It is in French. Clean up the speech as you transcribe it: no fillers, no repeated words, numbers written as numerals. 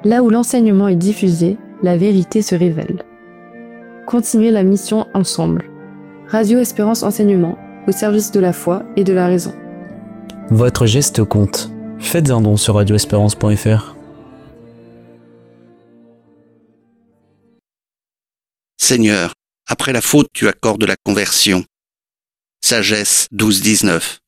Là où l'enseignement est diffusé, la vérité se révèle. Continuez la mission ensemble. Radio Espérance Enseignement, au service de la foi et de la raison. Votre geste compte. Faites un don sur radioespérance.fr. Seigneur, après la faute tu accordes la conversion. Sagesse 12-19.